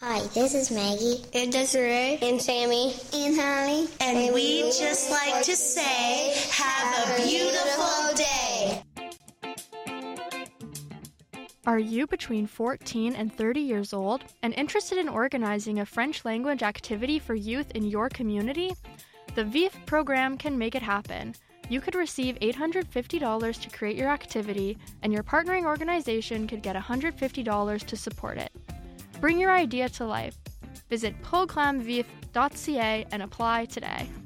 Hi, this is Maggie. And Desiree. And Sammy. And Holly. And we'd just like to say, have a beautiful day. Are you between 14 and 30 years old and interested in organizing a French language activity for youth in your community? The VIF program can make it happen. You could receive $850 to create your activity, and your partnering organization could get $150 to support it. Bring your idea to life. Visit programmevif.ca and apply today.